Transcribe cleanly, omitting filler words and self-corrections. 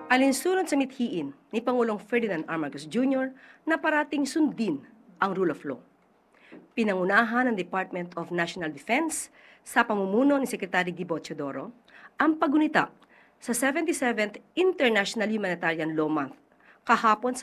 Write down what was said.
Alinsunod sa mithiin ni Pangulong Ferdinand R. Marcos Jr. na parating sundin ang rule of law. Pinangunahan ng Department of National Defense sa pamumuno ni Secretary Gibo Teodoro ang paggunita sa 77th International Humanitarian Law Month kahapon sa